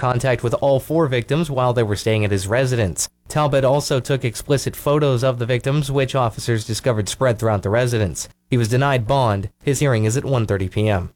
contact with all 4 victims while they were staying at his residence. Talbot also took explicit photos of the victims, which officers discovered spread throughout the residence. He was denied bond. His hearing is at 1:30 p.m.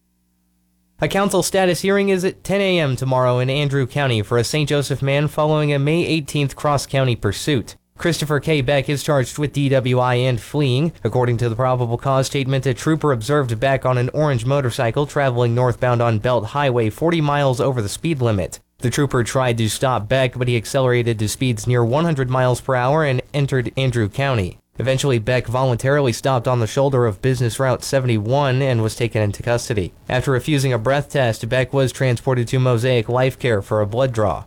A council status hearing is at 10 a.m. tomorrow in Andrew County for a St. Joseph man following a May 18th cross-county pursuit. Christopher K. Beck is charged with DWI and fleeing. According to the probable cause statement, a trooper observed Beck on an orange motorcycle traveling northbound on Belt Highway 40 miles over the speed limit. The trooper tried to stop Beck, but he accelerated to speeds near 100 miles per hour and entered Andrew County. Eventually, Beck voluntarily stopped on the shoulder of Business Route 71 and was taken into custody. After refusing a breath test, Beck was transported to Mosaic Life Care for a blood draw.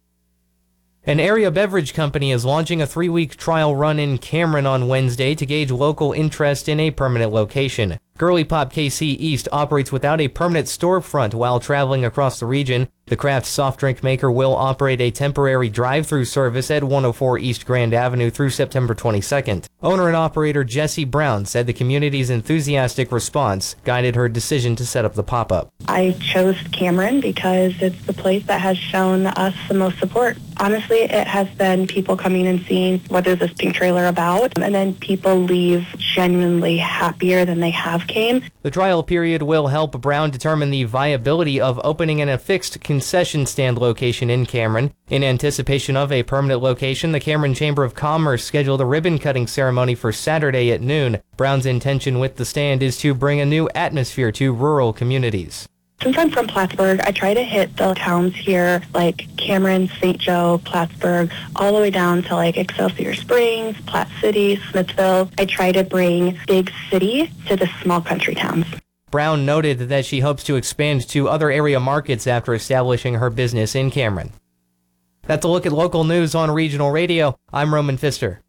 An area beverage company is launching a 3-week trial run in Cameron on Wednesday to gauge local interest in a permanent location. Girly Pop KC East operates without a permanent storefront while traveling across the region. The craft soft drink maker will operate a temporary drive-through service at 104 East Grand Avenue through September 22nd. Owner and operator Jesse Brown said the community's enthusiastic response guided her decision to set up the pop-up. I chose Cameron because it's the place that has shown us the most support. Honestly, it has been people coming and seeing what is this pink trailer about, and then people leave genuinely happier than they have came. The trial period will help Brown determine the viability of opening in a fixed concession stand location in Cameron. In anticipation of a permanent location, the Cameron Chamber of Commerce scheduled a ribbon-cutting ceremony for Saturday at noon. Brown's intention with the stand is to bring a new atmosphere to rural communities. Since I'm from Plattsburgh, I try to hit the towns here like Cameron, St. Joe, Plattsburgh, all the way down to like Excelsior Springs, Platte City, Smithville. I try to bring big city to the small country towns. Brown noted that she hopes to expand to other area markets after establishing her business in Cameron. That's a look at local news on Regional Radio. I'm Roman Pfister.